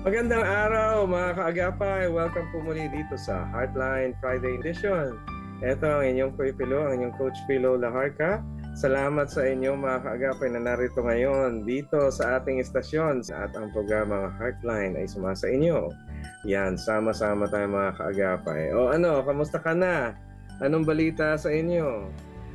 Magandang araw mga kaagapay. Welcome po muli dito sa Heartline Friday Edition. Ito ang inyong Kuya Pilo, ang inyong Coach Pilo Laharca. Salamat sa inyo mga kaagapay na narito ngayon dito sa ating istasyon at ang programang Heartline ay sumasa inyo. Yan, sama-sama tayo mga kaagapay. O ano, kamusta ka na? Anong balita sa inyo?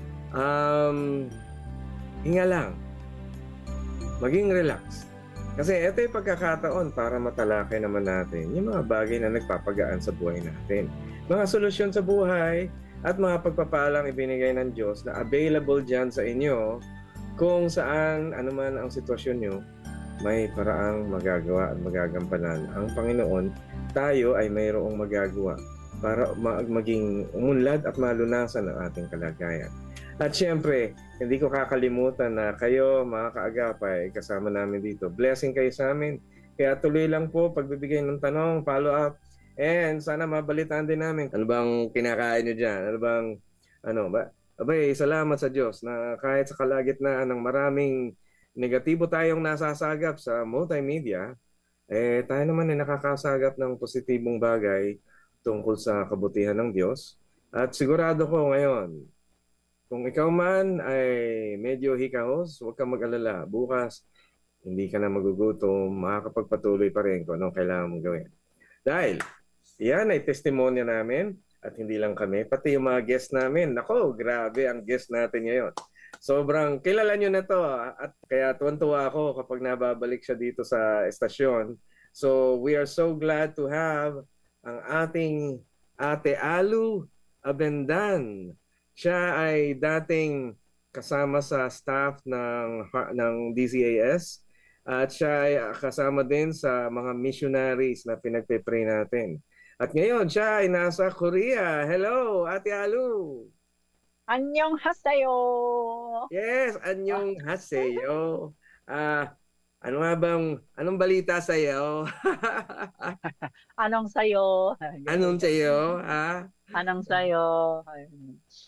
Hinga lang. Maging relax. Kasi ito yung pagkakataon para matalakay naman natin yung mga bagay na nagpapagaan sa buhay natin. Mga solusyon sa buhay at mga pagpapalang ibinigay ng Diyos na available dyan sa inyo kung saan anuman ang sitwasyon nyo, may paraang magagawa at magagampanan ang Panginoon. Tayo ay mayroong magagawa para maging umunlad at malunasan ang ating kalagayan. At syempre, hindi ko kakalimutan na kayo, mga kaagapay, kasama namin dito. Blessing kayo sa amin. Kaya tuloy lang po pagbibigay ng tanong, follow up, and sana mabalitaan din namin. Ano bang kinakain nyo dyan? Ano bang, ano ba? Abay, salamat sa Diyos na kahit sa kalagitnaan ng maraming negatibo tayong nasasagap sa multimedia, tayo naman ay nakakasagap ng positibong bagay tungkol sa kabutihan ng Diyos. At sigurado ko ngayon, kung ikaw man ay medyo hikahos, huwag kang mag-alala. Bukas, hindi ka na magugutom, makakapagpatuloy pa rin kung anong kailangan mong gawin. Dahil, yan ay testimonya namin at hindi lang kami, pati yung mga guest namin. Nako, grabe ang guest natin ngayon. Sobrang kilala nyo na to at kaya tuwan-tuwa ako kapag nababalik siya dito sa estasyon. So, we are so glad to have ang ating Ate Alu Abendan. Siya ay dating kasama sa staff ng DCAS at siya ay kasama din sa mga missionaries na pinagpe-pray natin. At ngayon, siya ay nasa Korea. Hello, Ate Alu! 안녕하세요. Yes, anyong haseyo. Ah, ano nga bang, anong balita sa iyo? 안녕사요. Anong Ganun. sa iyo, ha? 안녕사요.